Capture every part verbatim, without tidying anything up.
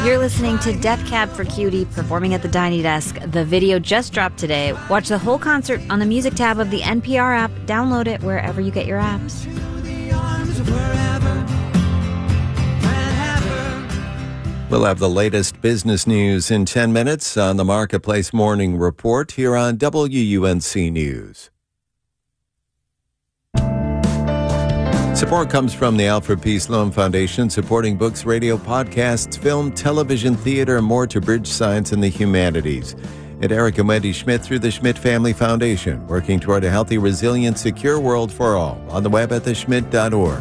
You're listening to Death Cab for Cutie performing at the Tiny Desk. The video just dropped today. Watch the whole concert on the music tab of the N P R app. Download it wherever you get your apps. We'll have the latest business news in ten minutes on the Marketplace Morning Report here on W U N C News. Support comes from the Alfred P. Sloan Foundation, supporting books, radio, podcasts, film, television, theater, and more to bridge science and the humanities. And Eric and Wendy Schmidt through the Schmidt Family Foundation, working toward a healthy, resilient, secure world for all. On the web at the schmidt dot org.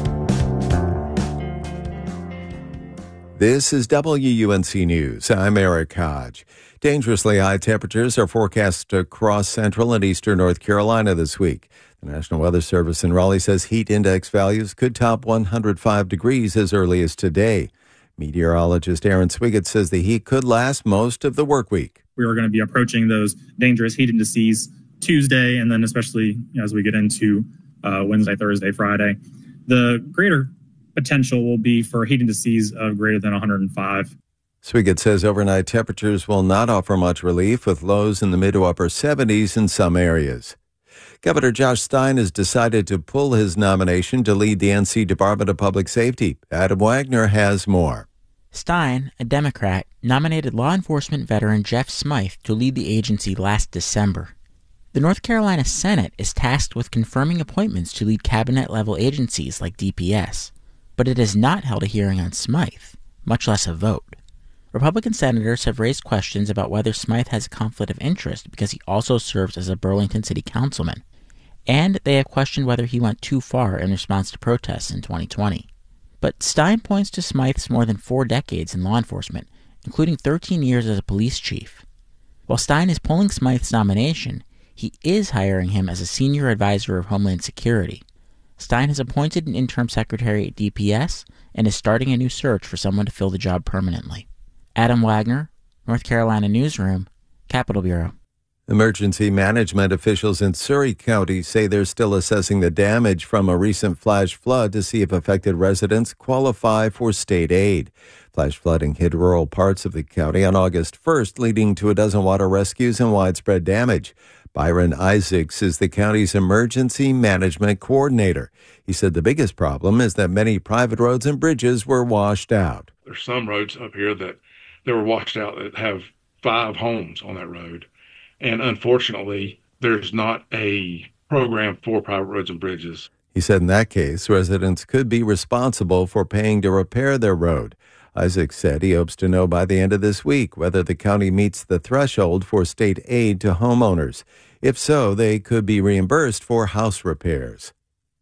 This is W U N C News. I'm Eric Hodge. Dangerously high temperatures are forecast across central and eastern North Carolina this week. The National Weather Service in Raleigh says heat index values could top one hundred five degrees as early as today. Meteorologist Aaron Swigert says the heat could last most of the work week. We are going to be approaching those dangerous heat indices Tuesday, and then especially as we get into uh, Wednesday, Thursday, Friday. The greater potential will be for heat indices of greater than one hundred five. Swigert says overnight temperatures will not offer much relief, with lows in the mid to upper seventies in some areas. Governor Josh Stein has decided to pull his nomination to lead the N C Department of Public Safety. Adam Wagner has more. Stein, a Democrat, nominated law enforcement veteran Jeff Smythe to lead the agency last December. The North Carolina Senate is tasked with confirming appointments to lead cabinet-level agencies like D P S, but it has not held a hearing on Smythe, much less a vote. Republican senators have raised questions about whether Smythe has a conflict of interest because he also serves as a Burlington city councilman, and they have questioned whether he went too far in response to protests in twenty twenty. But Stein points to Smythe's more than four decades in law enforcement, including thirteen years as a police chief. While Stein is pulling Smythe's nomination, he is hiring him as a senior advisor of Homeland Security. Stein has appointed an interim secretary at D P S and is starting a new search for someone to fill the job permanently. Adam Wagner, North Carolina Newsroom, Capitol Bureau. Emergency management officials in Surry County say they're still assessing the damage from a recent flash flood to see if affected residents qualify for state aid. Flash flooding hit rural parts of the county on August first, leading to a dozen water rescues and widespread damage. Byron Isaacs is the county's emergency management coordinator. He said the biggest problem is that many private roads and bridges were washed out. There's some roads up here that they were washed out that have five homes on that road. And unfortunately, there's not a program for private roads and bridges. He said in that case, residents could be responsible for paying to repair their road. Isaac said he hopes to know by the end of this week whether the county meets the threshold for state aid to homeowners. If so, they could be reimbursed for house repairs.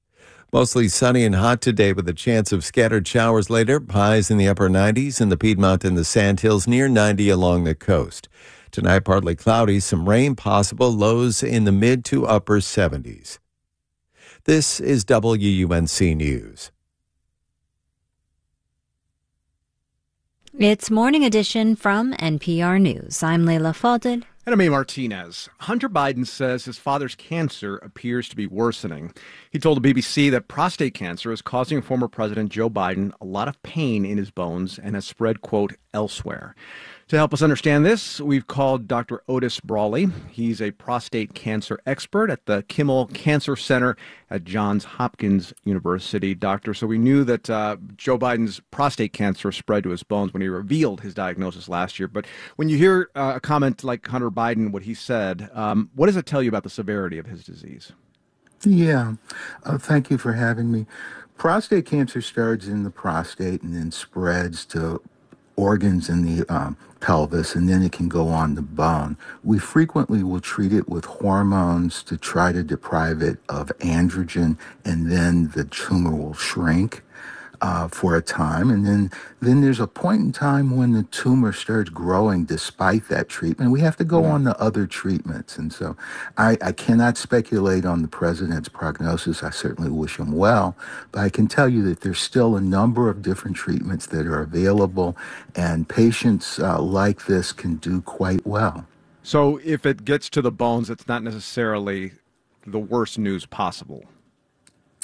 Mostly sunny and hot today with a chance of scattered showers later. Highs in the upper nineties in the Piedmont and the Sandhills, near ninety along the coast. Tonight, partly cloudy, some rain possible, lows in the mid to upper seventies. This is W U N C News. It's Morning Edition from N P R News. I'm Layla Fadel. And I'm A. Martinez. Hunter Biden says his father's cancer appears to be worsening. He told the B B C that prostate cancer is causing former President Joe Biden a lot of pain in his bones and has spread, quote, elsewhere. To help us understand this, we've called Doctor Otis Brawley. He's a prostate cancer expert at the Kimmel Cancer Center at Johns Hopkins University. Doctor, so we knew that uh, Joe Biden's prostate cancer spread to his bones when he revealed his diagnosis last year. But when you hear uh, a comment like Hunter Biden, what he said, um, what does it tell you about the severity of his disease? Yeah, uh, thank you for having me. Prostate cancer starts in the prostate and then spreads to organs in the um, pelvis, and then it can go on the bone. We frequently will treat it with hormones to try to deprive it of androgen, and then the tumor will shrink uh, for a time. And then, then there's a point in time when the tumor starts growing despite that treatment. We have to go on to other treatments. And so I, I cannot speculate on the president's prognosis. I certainly wish him well, but I can tell you that there's still a number of different treatments that are available, and patients uh, like this can do quite well. So if it gets to the bones, it's not necessarily the worst news possible.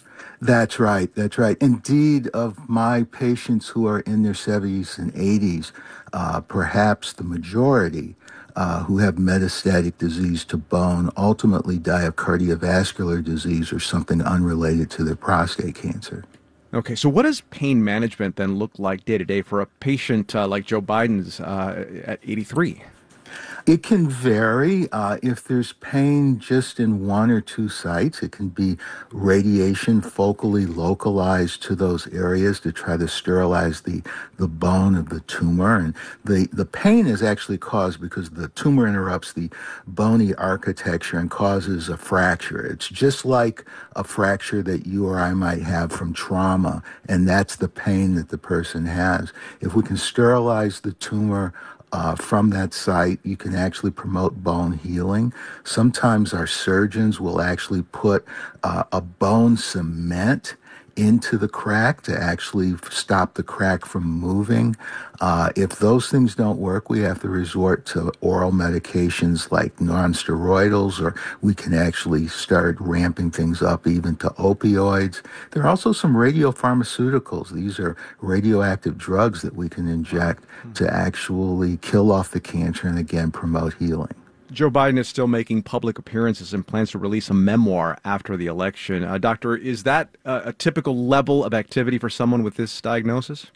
That's right. That's right. Indeed, of my patients who are in their seventies and eighties, uh, perhaps the majority uh, who have metastatic disease to bone ultimately die of cardiovascular disease or something unrelated to their prostate cancer. Okay, so what does pain management then look like day to day for a patient uh, like Joe Biden's uh, at eighty-three? It can vary. Uh, if there's pain just in one or two sites, it can be radiation focally localized to those areas to try to sterilize the, the bone of the tumor. And the, the pain is actually caused because the tumor interrupts the bony architecture and causes a fracture. It's just like a fracture that you or I might have from trauma, and that's the pain that the person has. If we can sterilize the tumor Uh, from that site, you can actually promote bone healing. Sometimes our surgeons will actually put uh, a bone cement into the crack to actually stop the crack from moving. Uh, if those things don't work, we have to resort to oral medications like non-steroidals, or we can actually start ramping things up even to opioids. There are also some radiopharmaceuticals. These are radioactive drugs that we can inject to actually kill off the cancer and again promote healing. Joe Biden is still making public appearances and plans to release a memoir after the election. Uh, doctor, is that uh, a typical level of activity for someone with this diagnosis?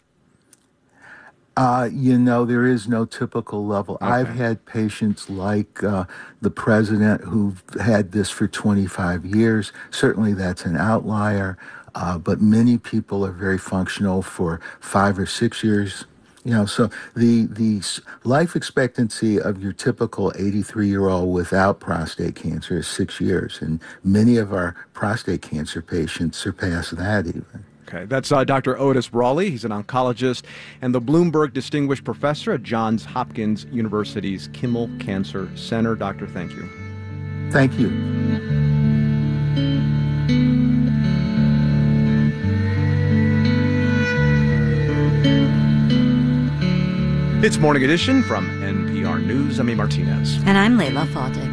Uh, you know, there is no typical level. Okay. I've had patients like uh, the president who've had this for twenty-five years. Certainly that's an outlier, uh, but many people are very functional for five or six years. You know, so the the life expectancy of your typical eighty-three-year-old without prostate cancer is six years, and many of our prostate cancer patients surpass that even. Okay, that's uh, Doctor Otis Brawley. He's an oncologist and the Bloomberg Distinguished Professor at Johns Hopkins University's Kimmel Cancer Center. Doctor, thank you. Thank you. It's Morning Edition from N P R News. I'm E. Martinez. And I'm Layla Fadel.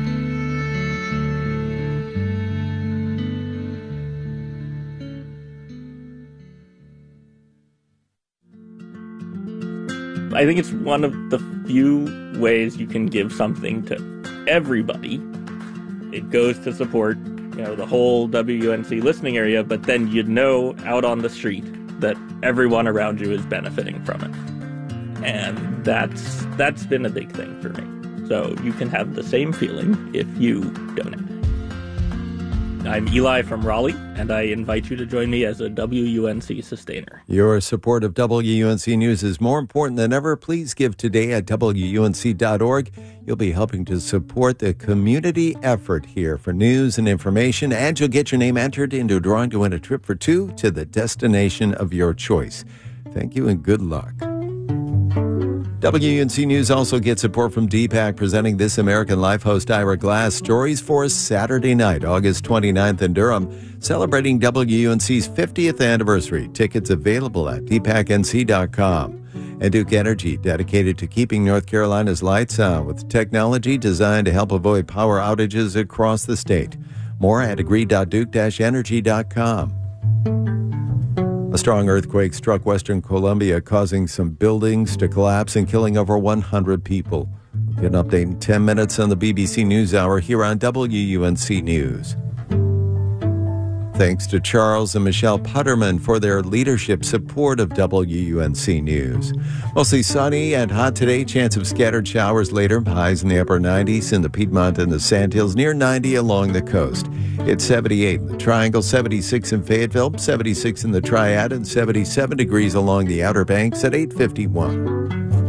I think it's one of the few ways you can give something to everybody. It goes to support, you know, the whole W U N C listening area, but then you know out on the street that everyone around you is benefiting from it. And that's that's been a big thing for me. So you can have the same feeling if you donate. I'm Eli from Raleigh, and I invite you to join me as a W U N C sustainer. Your support of W U N C News is more important than ever. Please give today at W U N C dot org. You'll be helping to support the community effort here for news and information, and you'll get your name entered into a drawing to win a trip for two to the destination of your choice. Thank you and good luck. W U N C News also gets support from D PAC, presenting This American Life host Ira Glass. Stories for Saturday night, August twenty-ninth in Durham, celebrating W U N C's fiftieth anniversary. Tickets available at D PAC N C dot com. And Duke Energy, dedicated to keeping North Carolina's lights on with technology designed to help avoid power outages across the state. More at agree dot duke dash energy dot com. A strong earthquake struck Western Colombia, causing some buildings to collapse and killing over one hundred people. We'll get an update in ten minutes on the B B C NewsHour here on W U N C News. Thanks to Charles and Michelle Putterman for their leadership support of W U N C News. Mostly sunny and hot today. Chance of scattered showers later. Highs in the upper nineties in the Piedmont and the Sandhills, near ninety along the coast. It's seventy-eight in the Triangle, seventy-six in Fayetteville, seventy-six in the Triad, and seventy-seven degrees along the Outer Banks at eight fifty-one.